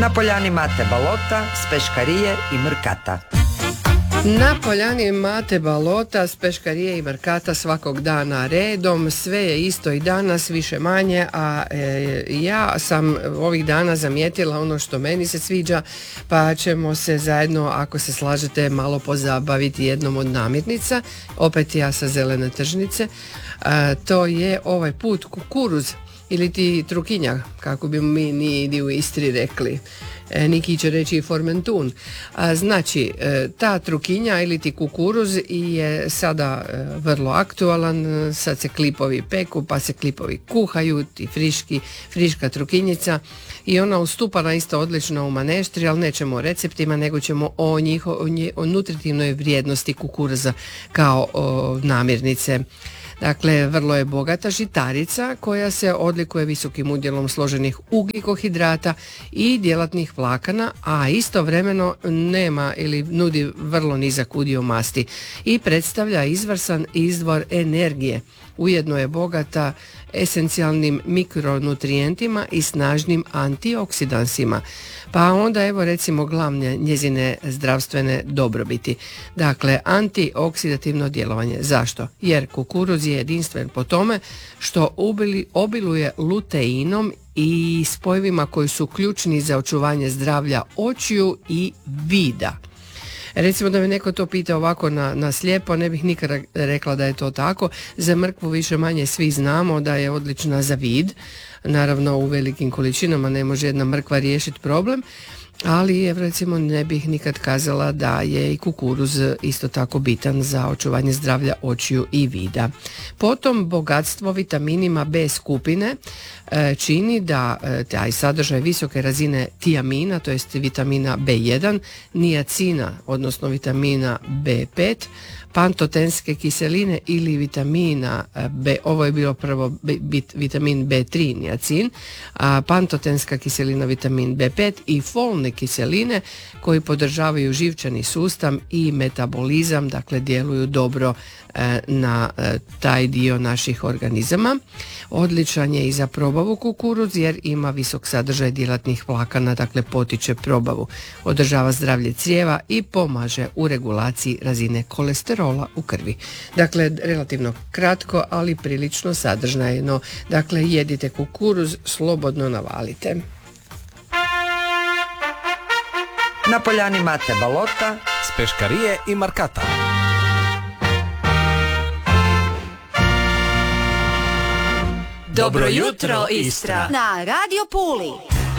Na poljani imate balota, speškarije i mrkata. Na poljani imate balota, speškarije i mrkata svakog dana redom, sve je isto i danas više manje, a ja sam ovih dana zamijetila ono što meni se sviđa, pa ćemo se zajedno, ako se slažete, malo pozabaviti jednom od namirnica, opet ja sa zelene tržnice, to je ovaj put kukuruz ili ti trukinja, kako bi mi ni u Istri rekli. Neki će reći i formentun. Znači, ta trukinja ili ti kukuruz je sada vrlo aktualan, sad se klipovi peku, pa se klipovi kuhaju, ti friška trukinjica i ona ustupana isto odlično u maneštri, ali nećemo o receptima, nego ćemo o nutritivnoj vrijednosti kukuruza kao namirnice. Dakle, vrlo je bogata žitarica koja se odlikuje visokim udjelom složenih ugljikohidrata i djelatnih vlakana, a istovremeno nema ili nudi vrlo nizak udio masti i predstavlja izvrstan izvor energije. Ujedno je bogata esencijalnim mikronutrijentima i snažnim antioksidansima. Pa onda evo recimo glavne njezine zdravstvene dobrobiti. Dakle, antioksidativno djelovanje. Zašto? Jer kukuruz je jedinstven po tome što obiluje luteinom i spojevima koji su ključni za očuvanje zdravlja očiju i vida. Recimo da me neko to pita ovako na slijepo, ne bih nikada rekla da je to tako. Za mrkvu više manje svi znamo da je odlična za vid. Naravno u velikim količinama ne može jedna mrkva riješiti problem, ali recimo ne bih nikad kazala da je i kukuruz isto tako bitan za očuvanje zdravlja očiju i vida. Potom bogatstvo vitaminima B skupine čini da taj sadržaj visoke razine tiamina, to jest vitamina B1, niacina, odnosno vitamina B5, pantotenske kiseline ili vitamina B, ovo je bilo prvo vitamin B3 niacin, a pantotenska kiselina vitamin B5 i folne kiseline koji podržavaju živčani sustav i metabolizam, dakle djeluju dobro na taj dio naših organizama. Odličan je i za probavu kukuruz jer ima visok sadržaj djelatnih vlakana, dakle potiče probavu, održava zdravlje crijeva i pomaže u regulaciji razine kolesterola u krvi. Dakle, relativno kratko, ali prilično sadržajno. Dakle, jedite kukuruz, slobodno navalite. Na poljani imate balota, speškarije i markata. Dobro jutro, Istra! Na Radio Puli!